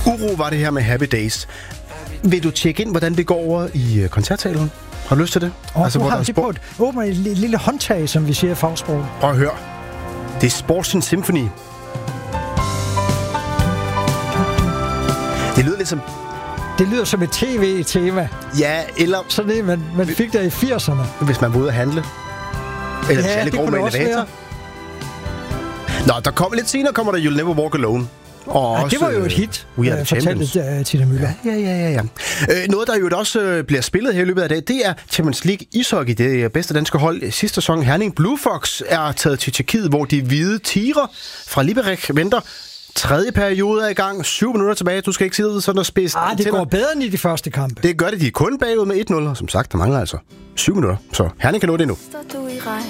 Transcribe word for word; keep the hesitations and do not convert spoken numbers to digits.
Uro var det her med Happy Days. Vil du tjekke ind, hvordan det går over i koncertsalen? Har du lyst til det? Og altså, du har lige prøvet at åbne et lille håndtag, som vi siger i fagsprog. Prøv at høre. Det er Sports Symphony. Det lyder lidt som... Det lyder som et tv-tema. Ja, eller... Sådan det, man, man fik der i firserne. Hvis man var ude at handle. Eller ja, det kunne det også være. Nå, der kommer lidt senere, kommer der You'll Never Walk Alone. Og ja, også, det var jo et hit, We Are The Champions. Fortalte Tina Müller. Ja, ja, ja, ja. Øh, noget, der jo også øh, bliver spillet her i løbet af dag, det er Champions League ishockey. Det er bedste danske hold. Sidste sæson, Herning Blue Fox, er taget til Tjekkiet, hvor de hvide tigre fra Liberec venter. Tredje periode er i gang. Syv minutter tilbage. Du skal ikke sidde sådan og spidse. Ah, det går bedre end i de første kampe. Det gør det. De er kun bagud med et nul. Og som sagt, der mangler altså syv minutter. Så Herning kan nå det nu.